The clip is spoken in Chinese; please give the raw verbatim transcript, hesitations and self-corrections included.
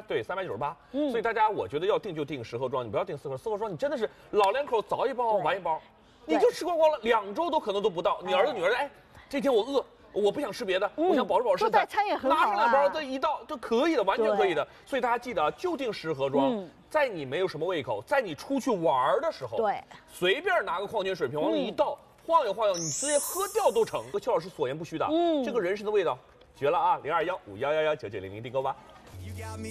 对，三百九十八。嗯，所以大家我觉得要订就订十盒装，你不要订四盒。四盒装你真的是老两口早一包晚一包，你就吃光光了，两周都可能都不到。你儿子女儿哎，这天我饿。我不想吃别的，我想保持保持身材， 餐也很好， 拿上两包这一道就可以了，完全可以的。所以大家记得啊，就订十盒装，在你没有什么胃口，在你出去玩的时候， 对， 随便拿个矿泉水瓶往里一倒，晃悠晃悠，你直接喝掉都成。和邱老师所言不虚的，嗯，这个人参的味道绝了啊！零二幺五幺幺幺九九零零订购吧。